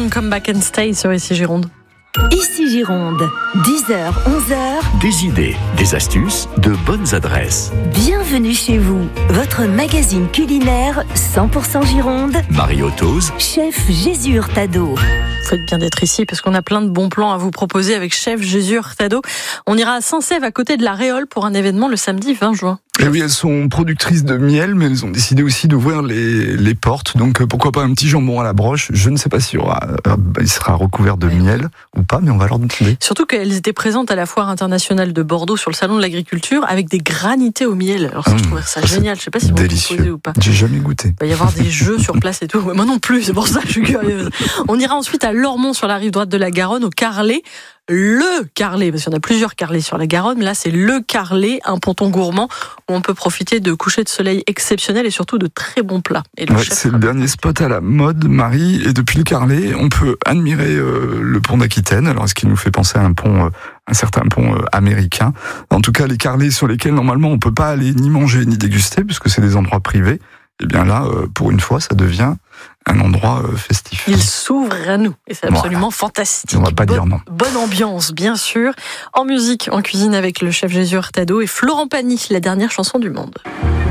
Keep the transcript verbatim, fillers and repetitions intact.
Young, Come Back and Stay sur Ici Gironde. Ici Gironde, dix heures, onze heures. Des idées, des astuces, de bonnes adresses. Bienvenue chez vous, votre magazine culinaire cent pour cent Gironde. Mario Tose, Chef Jésus Hurtado. Vous faites bien d'être ici parce qu'on a plein de bons plans à vous proposer avec Chef Jésus Hurtado. On ira à Saint-Sève à côté de la Réole pour un événement le samedi vingt juin. Et oui, elles sont productrices de miel, mais elles ont décidé aussi d'ouvrir les, les portes. Donc pourquoi pas un petit jambon à la broche. Je ne sais pas s'il y aura, euh, il sera recouvert de miel ou pas, mais on va leur demander. Surtout qu'elles étaient présentes à la foire internationale de Bordeaux sur le salon de l'agriculture avec des granités au miel. Alors ça, mmh, je trouvais ça génial. Je ne sais pas si vous proposez ou pas. J'ai jamais goûté. Il va y avoir des jeux sur place et tout. Moi non plus, c'est pour ça que je suis curieuse. On ira ensuite à Lormont sur la rive droite de la Garonne, au Carlet. Le Carlet, parce qu'il y en a plusieurs Carlets sur la Garonne, mais là c'est le Carlet, un ponton gourmand où on peut profiter de couchers de soleil exceptionnels et surtout de très bons plats. Et le ouais, chef c'est le dernier spot à la mode, Marie, et depuis le Carlet, on peut admirer euh, le pont d'Aquitaine, alors ce qui nous fait penser à un pont, euh, un certain pont euh, américain. En tout cas, les Carlets sur lesquels normalement on peut pas aller ni manger ni déguster, puisque c'est des endroits privés, et bien là, euh, pour une fois, ça devient un endroit euh, festif. Il s'ouvre à nous et c'est absolument voilà. Fantastique. On va pas bonne, dire non. Bonne ambiance, bien sûr. En musique, en cuisine avec le chef Jésus Hurtado et Florent Pagny, la dernière chanson du monde.